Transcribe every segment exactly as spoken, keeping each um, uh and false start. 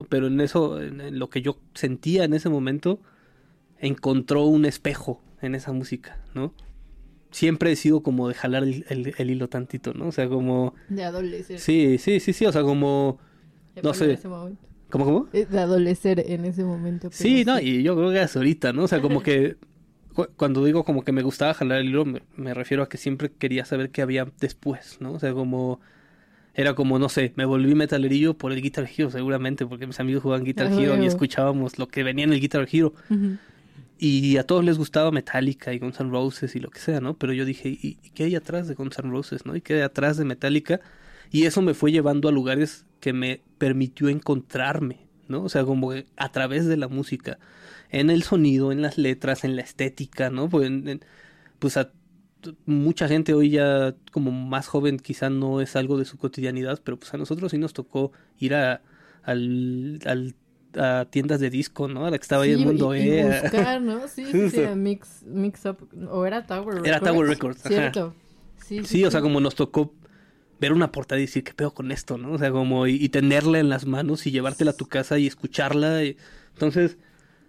Pero en eso, en, en lo que yo sentía en ese momento, encontró un espejo en esa música, ¿no? Siempre he sido como de jalar el, el, el hilo tantito, ¿no? O sea, como... De adolecer. Sí, sí, sí, sí, o sea, como... No sé. Ese momento. ¿Cómo, cómo? De adolecer en ese momento. Sí, no, sí. y yo creo que es ahorita, ¿no? O sea, como que... cu- Cuando digo como que me gustaba jalar el hilo, me, me refiero a que siempre quería saber qué había después, ¿no? O sea, como... Era como, no sé, me volví metalerillo por el Guitar Hero, seguramente, porque mis amigos jugaban Guitar Ah, Hero y huevo. escuchábamos lo que venía en el Guitar Hero. Ujú. Y a todos les gustaba Metallica y Guns N' Roses y lo que sea, ¿no? Pero yo dije, ¿y y qué hay atrás de Guns N' Roses, no? ¿Y qué hay atrás de Metallica? Y eso me fue llevando a lugares que me permitió encontrarme, ¿no? O sea, como que a través de la música, en el sonido, en las letras, en la estética, ¿no? Pues, en- en- pues a t- mucha gente hoy ya como más joven quizá no es algo de su cotidianidad, pero pues a nosotros sí nos tocó ir a, al, al- a tiendas de disco, ¿no? A la que estaba ahí el Sí, mundo, y, y eh. buscar, ¿no? Sí, sí, sí, Justo. era mix, mix up, o era Tower Records. Era Tower Records, ajá. Cierto. Sí, sí, Sí, o sea, sí. como nos tocó ver una portada y decir, ¿qué pedo con esto, no? O sea, como y, y tenerla en las manos y llevártela a tu casa y escucharla. y- Entonces,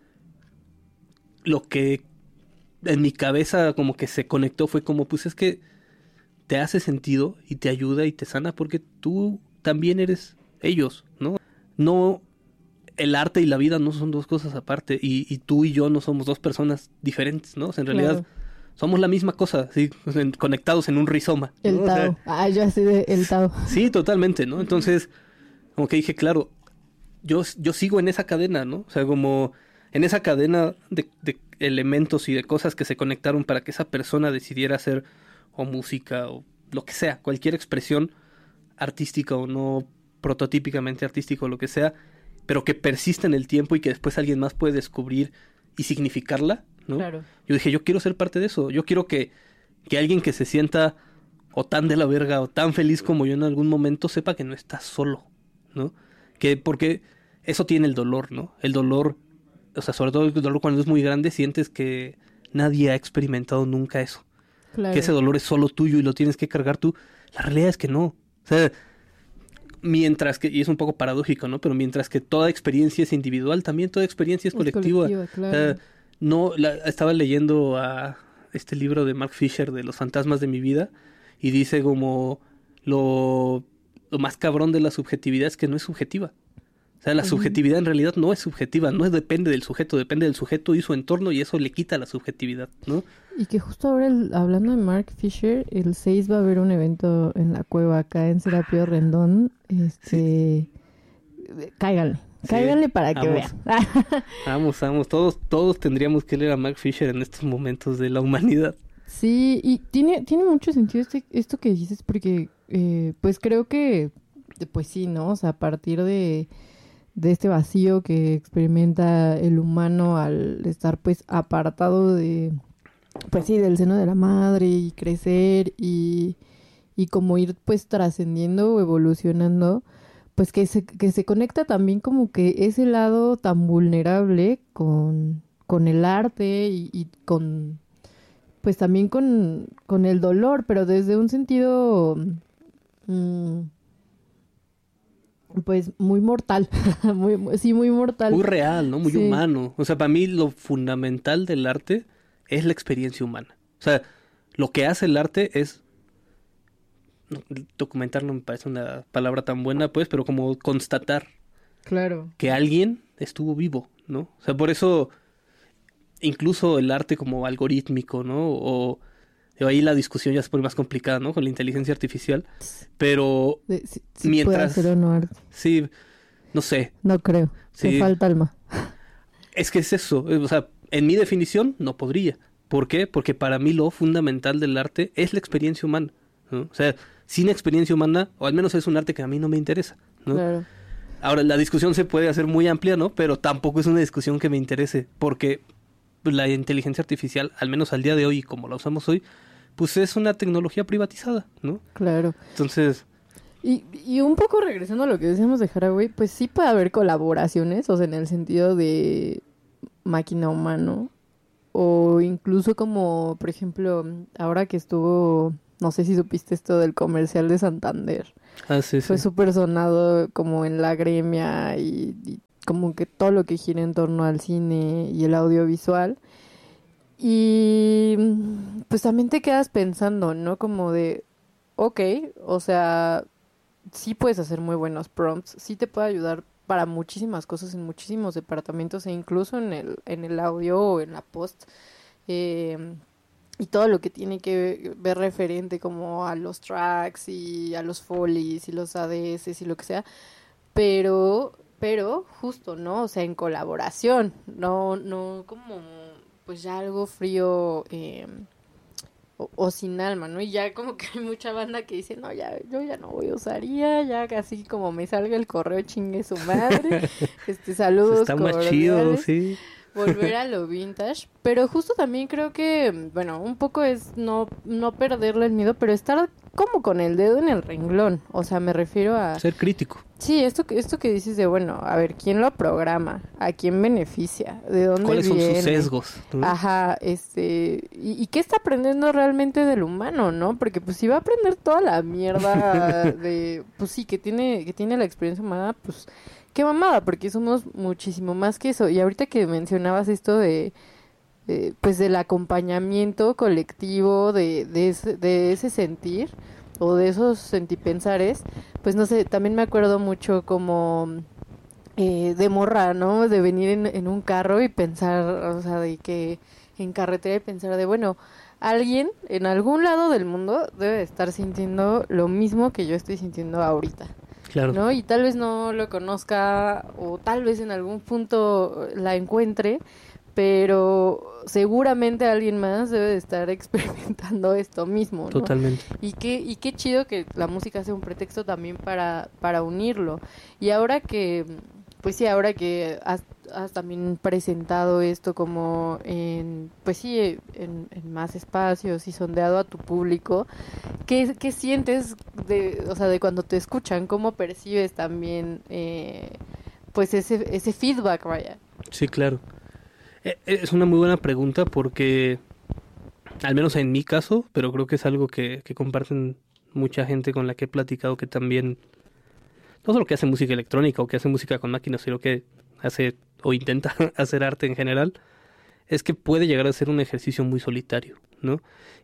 lo que en mi cabeza como que se conectó fue como, pues es que te hace sentido y te ayuda y te sana porque tú también eres ellos, ¿no? No, el arte y la vida no son dos cosas aparte y, y tú y yo no somos dos personas diferentes, ¿no? O sea, en realidad Claro. somos la misma cosa, ¿sí? O sea, conectados en un rizoma, ¿no? El O sea, Tao. Ah, yo así de el Tao. sí, totalmente, ¿no? Entonces, como que dije, claro, yo, yo sigo en esa cadena, ¿no? O sea, como en esa cadena de, de elementos y de cosas que se conectaron para que esa persona decidiera hacer o música o lo que sea, cualquier expresión artística o no prototípicamente artística o lo que sea, pero que persista en el tiempo y que después alguien más puede descubrir y significarla, ¿no? Claro. Yo dije, yo quiero ser parte de eso, yo quiero que, que alguien que se sienta o tan de la verga o tan feliz como yo en algún momento sepa que no está solo, ¿no? Que porque eso tiene el dolor, ¿no? El dolor, o sea, sobre todo el dolor cuando es muy grande, sientes que nadie ha experimentado nunca eso. Claro. Que ese dolor es solo tuyo y lo tienes que cargar tú. La realidad es que no. O sea, mientras que, y es un poco paradójico, ¿no? Pero mientras que toda experiencia es individual, también toda experiencia es Es colectiva. colectiva, claro. O sea, no, la- estaba leyendo a este libro de Mark Fisher de Los fantasmas de mi vida y dice como lo, lo más cabrón de la subjetividad es que no es subjetiva. O sea, la Ujú. subjetividad en realidad no es subjetiva, no es, depende del sujeto, depende del sujeto y su entorno y eso le quita la subjetividad, ¿no? Y que justo ahora, el- hablando de Mark Fisher, el seis va a haber un evento en la cueva acá en Serapio Rendón. Este. Cáiganle. Sí, Cáiganle para que vamos. vean. Vamos, vamos, todos, todos tendríamos que leer a Mark Fisher en estos momentos de la humanidad. Sí, y tiene, tiene mucho sentido este, esto que dices, porque eh, pues creo que, pues sí, ¿no? O sea, a partir de, de este vacío que experimenta el humano al estar pues apartado de, pues sí, del seno de la madre y crecer y, y como ir pues trascendiendo o evolucionando, pues que se, que se conecta también como que ese lado tan vulnerable con, con el arte y, y con... pues también con, con el dolor, pero desde un sentido mm, pues muy mortal, muy, muy- sí, muy mortal. Muy real, ¿no? Muy Sí. humano. O sea, para mí lo fundamental del arte es la experiencia humana. O sea, lo que hace el arte es... no, documentar no me parece una palabra tan buena, pues, pero como constatar Claro. que alguien estuvo vivo, ¿no? O sea, por eso incluso el arte como algorítmico, ¿no? O, o ahí la discusión ya se pone más complicada, ¿no? Con la inteligencia artificial. Pero De- sí, sí puede mientras... hacer o no arte. Sí, no sé. No creo. Sí. Me falta alma. Es que es eso. O sea, en mi definición no podría. ¿Por qué? Porque para mí lo fundamental del arte es la experiencia humana, ¿no? O sea, sin experiencia humana, o al menos es un arte que a mí no me interesa, ¿no? Claro. Ahora, la discusión se puede hacer muy amplia, ¿no? Pero tampoco es una discusión que me interese, porque la inteligencia artificial, al menos al día de hoy, como la usamos hoy, pues es una tecnología privatizada, ¿no? Claro. Entonces, Y, y un poco regresando a lo que decíamos de Haraway, pues sí puede haber colaboraciones, o sea, en el sentido de máquina-humano, o incluso como, por ejemplo, ahora que estuvo no sé si supiste esto del comercial de Santander. Ah, sí, Fue sí. súper sonado como en la gremia y, y como que todo lo que gira en torno al cine y el audiovisual. Y mm, pues también te quedas pensando, ¿no? Como de, ok, o sea, sí puedes hacer muy buenos prompts, sí te puede ayudar para muchísimas cosas en muchísimos departamentos e incluso en el, en el audio o en la post. eh, y todo lo que tiene que ver referente como a los tracks y a los folies y los A D S y lo que sea, pero, pero justo, ¿no? O sea, en colaboración, no, no como pues ya algo frío eh, o, o sin alma, ¿no? Y ya como que hay mucha banda que dice, no, ya, yo ya no voy a usar I A, ya casi como me salga el correo chingue su madre, este, saludos Está más chido, cordiales, sí. volver a lo vintage, pero justo también creo que, bueno, un poco es no, no perderle el miedo, pero estar como con el dedo en el renglón, o sea, me refiero a... Ser crítico. Sí, esto, que- esto que dices de, bueno, a ver, ¿quién lo programa? ¿A quién beneficia? ¿De dónde ¿Cuáles son viene? sus sesgos? ¿no? Ajá, este, y, y qué está aprendiendo realmente del humano, ¿no? Porque pues si va a aprender toda la mierda de, pues sí, que tiene, que tiene la experiencia humana, pues qué mamada, porque somos muchísimo más que eso. Y ahorita que mencionabas esto de, de, pues del acompañamiento colectivo, de, de ese, de ese sentir, o de esos sentipensares, pues no sé, también me acuerdo mucho como eh, de morra, ¿no? De venir en, en un carro y pensar, o sea, de que en carretera y pensar de, bueno, alguien en algún lado del mundo debe de estar sintiendo lo mismo que yo estoy sintiendo ahorita, Claro. ¿no? Y tal vez no lo conozca o tal vez en algún punto la encuentre, pero seguramente alguien más debe de estar experimentando esto mismo, ¿no? Totalmente. Y qué, y qué chido que la música sea un pretexto también para, para unirlo. Y ahora que, pues sí, ahora que has, has también presentado esto como en, pues sí, en, en más espacios y sondeado a tu público, ¿qué, qué sientes de, o sea, de cuando te escuchan? ¿Cómo percibes también, eh, pues ese, ese feedback, vaya? Sí, claro. Eh, Es una muy buena pregunta porque, al menos en mi caso, pero creo que es algo que, que comparten mucha gente con la que he platicado que también, no solo que hace música electrónica o que hace música con máquinas, sino que hace o intenta hacer arte en general, es que puede llegar a ser un ejercicio muy solitario, ¿no?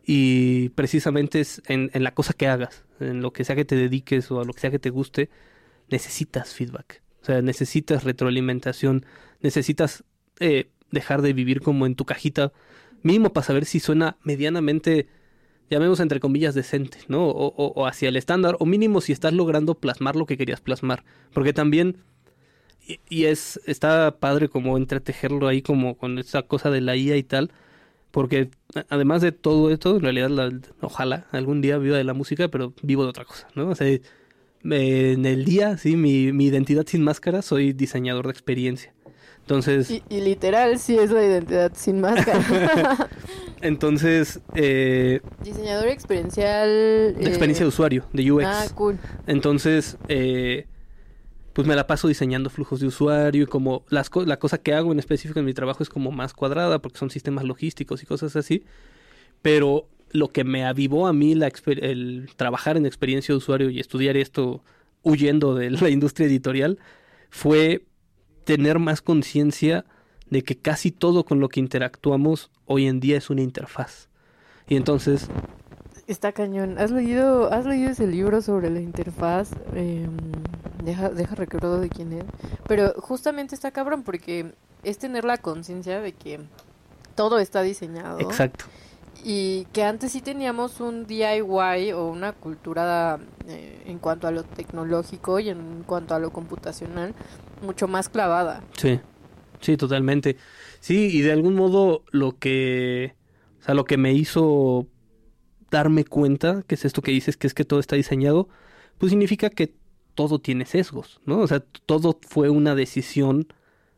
Y precisamente es en, en la cosa que hagas, en lo que sea que te dediques o a lo que sea que te guste, necesitas feedback. O sea, necesitas retroalimentación, necesitas eh, dejar de vivir como en tu cajita, mínimo para saber si suena medianamente, llamemos entre comillas, decente, ¿no? O, o, o hacia el estándar, o mínimo si estás logrando plasmar lo que querías plasmar. Porque también, y, y es, está padre como entretejerlo ahí como con esa cosa de la I A y tal, porque a- además de todo esto, en realidad, la- ojalá algún día viva de la música, pero vivo de otra cosa, ¿no? O sea, me- en el día, sí, mi, mi identidad sin máscara, soy diseñador de experiencia. Entonces, Y, y literal, sí es la identidad sin máscara. entonces, eh, Diseñador experiencial. de experiencia de Eh... usuario, de U X. Ah, cool. Entonces, eh, pues me la paso diseñando flujos de usuario y como las co- la cosa que hago en específico en mi trabajo es como más cuadrada porque son sistemas logísticos y cosas así. Pero lo que me avivó a mí la exper- el trabajar en experiencia de usuario y estudiar esto huyendo de la industria editorial fue tener más conciencia de que casi todo con lo que interactuamos hoy en día es una interfaz. Y entonces, Está cañón. ¿Has leído, has leído ese libro sobre la interfaz? Eh, deja, deja recuerdo de quién es. Pero justamente está cabrón porque es tener la conciencia de que todo está diseñado. exacto, Y que antes sí teníamos un D I Y o una cultura eh, en cuanto a lo tecnológico y en cuanto a lo computacional mucho más clavada. sí, sí, totalmente. Sí, y de algún modo lo que, o sea, lo que me hizo darme cuenta, que es esto que dices, que es que todo está diseñado, pues significa que todo tiene sesgos, ¿no? O sea, todo fue una decisión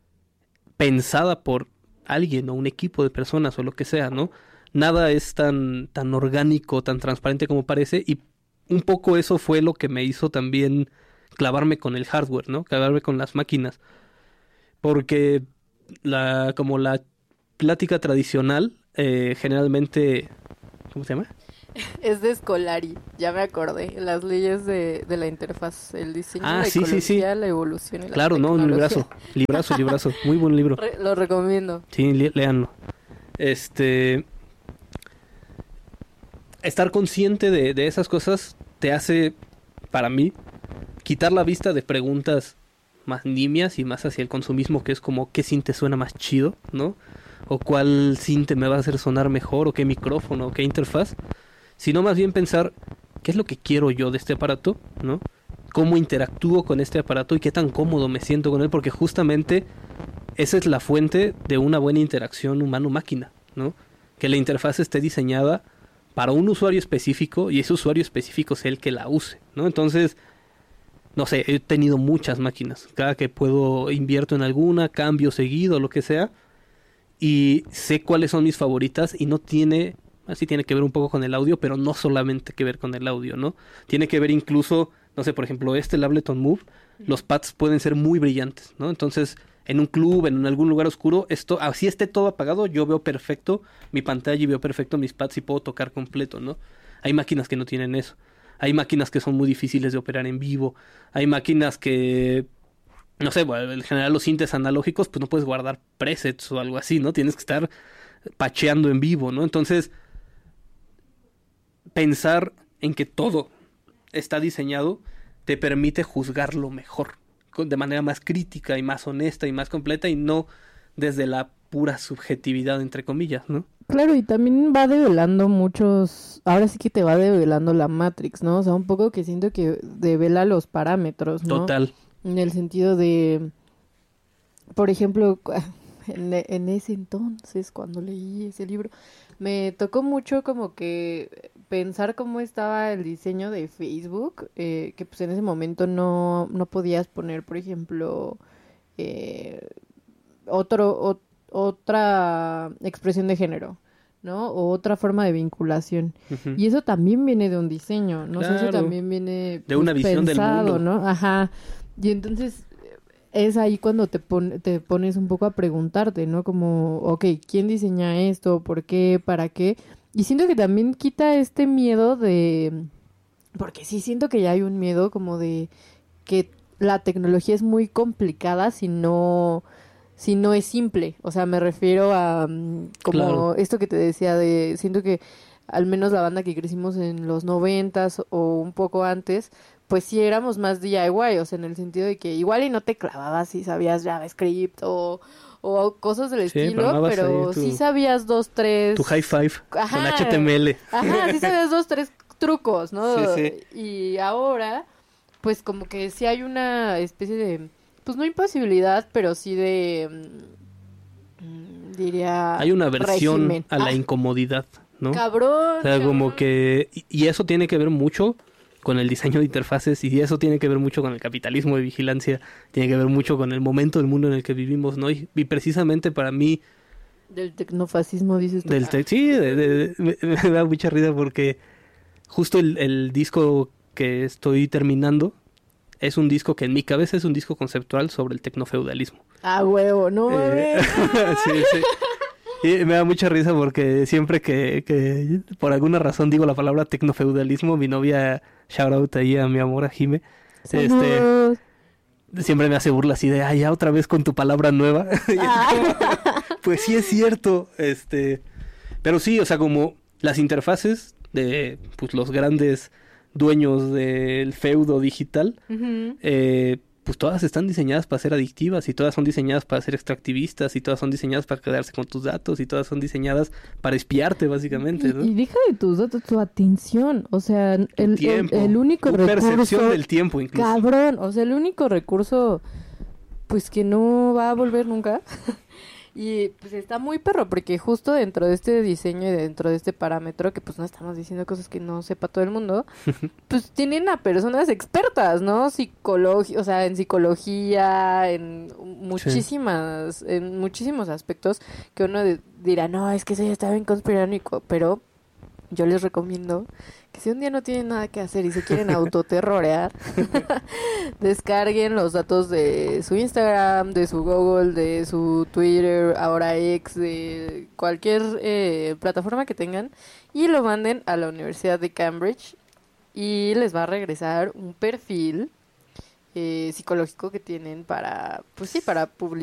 pensada por alguien o un equipo de personas o lo que sea, ¿no? Nada es tan, tan orgánico, tan transparente como parece y un poco eso fue lo que me hizo también clavarme con el hardware, ¿no? Clavarme con las máquinas. Porque la, como la plática tradicional, eh, generalmente, ¿cómo se llama? Es de Scolari, ya me acordé. Las leyes de, de la interfaz, el diseño, Ah, la sí, sí, ecología, sí. la evolución y la Claro, no, un tecnología. librazo. Librazo, librazo. Muy buen libro. Re- lo recomiendo. Sí, lé- léanlo. Este... Estar consciente de, de esas cosas te hace, para mí, quitar la vista de preguntas más nimias y más hacia el consumismo, que es como qué cinte suena más chido, ¿no? O cuál cinte me va a hacer sonar mejor, o qué micrófono, o qué interfaz, sino más bien pensar qué es lo que quiero yo de este aparato, ¿no? Cómo interactúo con este aparato y qué tan cómodo me siento con él, porque justamente esa es la fuente de una buena interacción humano-máquina, ¿no? Que la interfaz esté diseñada para un usuario específico y ese usuario específico sea el que la use, ¿no? Entonces, no sé, he tenido muchas máquinas. Cada que puedo invierto en alguna, cambio seguido, lo que sea, y sé cuáles son mis favoritas y no tiene, así tiene que ver un poco con el audio, pero no solamente que ver con el audio, ¿no? Tiene que ver incluso, no sé, por ejemplo, este el Ableton Move, los pads pueden ser muy brillantes, ¿no? Entonces, en un club, en algún lugar oscuro, esto, así esté todo apagado, yo veo perfecto mi pantalla y veo perfecto mis pads y puedo tocar completo, ¿no? Hay máquinas que no tienen eso. Hay máquinas que son muy difíciles de operar en vivo. Hay máquinas que, no sé, bueno, en general los sintes analógicos, pues no puedes guardar presets o algo así, ¿no? Tienes que estar pacheando en vivo, ¿no? Entonces, pensar en que todo está diseñado te permite juzgarlo mejor, con- de manera más crítica y más honesta y más completa y no desde la pura subjetividad, entre comillas, ¿no? Claro, y también va develando muchos, ahora sí que te va develando la Matrix, ¿no? O sea, un poco que siento que devela los parámetros, ¿no? Total. En el sentido de, por ejemplo, cu- en, e- en ese entonces, cuando leí ese libro, me tocó mucho como que pensar cómo estaba el diseño de Facebook, eh, que pues en ese momento no, no podías poner, por ejemplo, eh, otro, o- otra expresión de género, ¿no? O otra forma de vinculación. Ujú. Y eso también viene de un diseño, no sé, eso Claro. también viene De una pues, visión del pensado, mundo. ¿no? Ajá. Y entonces es ahí cuando te, pon- te pones un poco a preguntarte, ¿no? Como, ok, ¿quién diseña esto? ¿Por qué? ¿Para qué? Y siento que también quita este miedo de... Porque sí siento que ya hay un miedo como de que la tecnología es muy complicada si no, si no es simple. O sea, me refiero a mm, como Claro. esto que te decía de, siento que al menos la banda que crecimos en los noventas o un poco antes, pues sí éramos más D I Y, o sea, en el sentido de que igual y no te clavabas si sabías JavaScript o, o cosas del Sí, pero estilo, armabas pero ahí tu- sí sabías dos, tres... Tu high five con Ajá. H T M L. Ajá, sí sabías dos, tres trucos, ¿no? Sí, sí. Y ahora, pues como que sí hay una especie de, pues no imposibilidad, pero sí de, mm, mm, diría, Hay una versión régimen. a la Ah, incomodidad, ¿no? cabrón, O sea, como cabrón. que... Y y eso tiene que ver mucho con el diseño de interfaces y eso tiene que ver mucho con el capitalismo de vigilancia, tiene que ver mucho con el momento del mundo en el que vivimos, ¿no? Y, y precisamente para mí, Del tecnofascismo, dices tú. del te- sí, de- de- me, me da mucha risa porque justo el, el disco que estoy terminando es un disco que en mi cabeza es un disco conceptual sobre el tecnofeudalismo. Ah, huevo, no Eh, mames. sí, sí. Y me da mucha risa porque siempre que, que por alguna razón digo la palabra tecnofeudalismo, mi novia, shout out ahí a mi amor, a Jime, este, Saludos. siempre me hace burla así de, ay, ya otra vez con tu palabra nueva. Y es como, Ah. pues sí es cierto, este, pero sí, o sea, como las interfaces de pues, los grandes dueños del feudo digital, Ujú. eh, pues todas están diseñadas para ser adictivas y todas son diseñadas para ser extractivistas y todas son diseñadas para quedarse con tus datos y todas son diseñadas para espiarte básicamente, ¿no? Y, y deja de tus datos, tu atención. O sea, el, el, Tiempo, el único tu recurso. percepción del tiempo incluso. Cabrón, o sea, el único recurso, pues que no va a volver nunca. Y pues está muy perro, porque justo dentro de este diseño y dentro de este parámetro, que pues no estamos diciendo cosas que no sepa todo el mundo, pues tienen a personas expertas, ¿no? Psicología, o sea, en psicología, en muchísimas, en muchísimos aspectos que uno de- dirá, no, es que eso ya está bien conspiranoico, pero yo les recomiendo que si un día no tienen nada que hacer y se quieren autoterrorear, descarguen los datos de su Instagram, de su Google, de su Twitter, ahora X, de cualquier eh, plataforma que tengan y lo manden a la Universidad de Cambridge y les va a regresar un perfil eh, psicológico que tienen para, pues sí, para publicar